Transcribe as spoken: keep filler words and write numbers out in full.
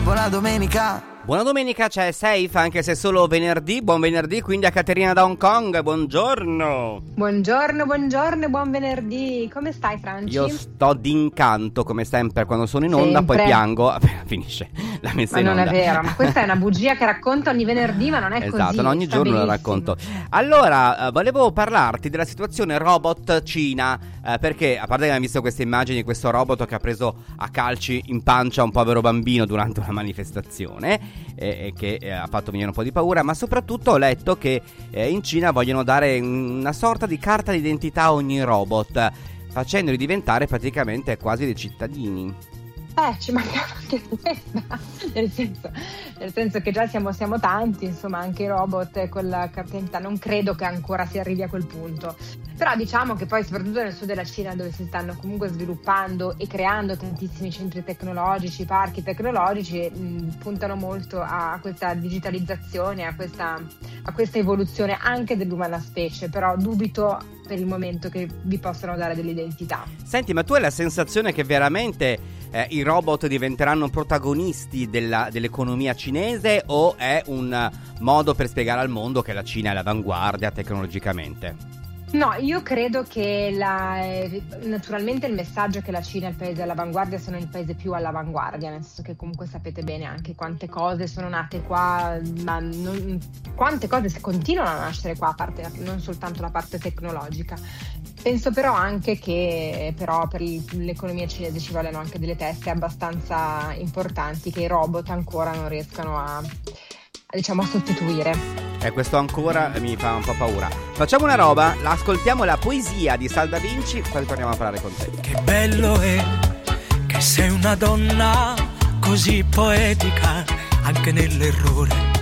buona domenica. Buona domenica, c'è Safe, anche se solo venerdì. Buon venerdì quindi a Caterina da Hong Kong, buongiorno. Buongiorno, buongiorno, buon venerdì. Come stai, Franci? Io sto d'incanto come sempre quando sono in onda, Sempre. poi piango appena finisce la messa Ma in non onda. è vero, ma questa è una bugia che racconta ogni venerdì, ma non è Esatto, così. no, ogni sta giorno la benissimo. racconto. Allora, eh, volevo parlarti della situazione robot Cina, eh, perché a parte che abbiamo visto queste immagini di questo robot che ha preso a calci in pancia un povero bambino durante una manifestazione e eh, che eh, ha fatto venire un po' di paura, ma soprattutto ho letto che eh, in Cina vogliono dare una sorta di carta d'identità a ogni robot, facendoli diventare praticamente quasi dei cittadini. Eh, ci mancava anche questa, nel senso, nel senso che già siamo, siamo tanti, insomma, anche i robot con la carta d'identità, non credo che ancora si arrivi a quel punto. Però diciamo che poi soprattutto nel sud della Cina, dove si stanno comunque sviluppando e creando tantissimi centri tecnologici, parchi tecnologici, mh, puntano molto a questa digitalizzazione, a questa, a questa evoluzione anche dell'umana specie, però dubito per il momento che vi possano dare dell'identità. Senti, ma tu hai la sensazione che veramente eh, i robot diventeranno protagonisti della, dell'economia cinese, o è un modo per spiegare al mondo che la Cina è all'avanguardia tecnologicamente? No, io credo che la, eh, naturalmente il messaggio è che la Cina è il paese all'avanguardia, sono il paese più all'avanguardia, nel senso che comunque sapete bene anche quante cose sono nate qua, ma non, quante cose continuano a nascere qua, a parte non soltanto la parte tecnologica. Penso però anche che però per l'economia cinese ci vogliono anche delle teste abbastanza importanti che i robot ancora non riescano a, diciamo, a sostituire. E eh, questo ancora mi fa un po' paura. Facciamo una roba, la ascoltiamo, la poesia di Sal Da Vinci, poi torniamo a parlare con te. Che bello è che sei una donna così poetica, anche nell'errore